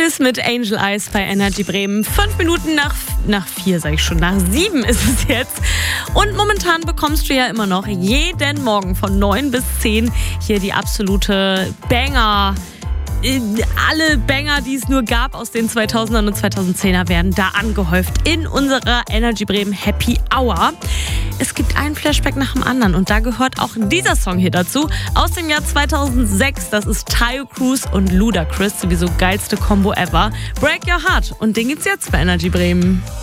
Oasis mit Angel Eyes bei Energy Bremen. 5 Minuten nach 4, sag ich schon, nach 7 ist es jetzt. Und momentan bekommst du ja immer noch jeden Morgen von 9 bis 10 hier die absolute Banger. Alle Banger, die es nur gab aus den 2000ern und 2010er, werden da angehäuft in unserer Energy Bremen Happy Hour. Es gibt einen Flashback nach dem anderen und da gehört auch dieser Song hier dazu. Aus dem Jahr 2006, das ist Taio Cruz und Ludacris, sowieso geilste Combo ever. Break Your Heart und den gibt's jetzt bei Energy Bremen.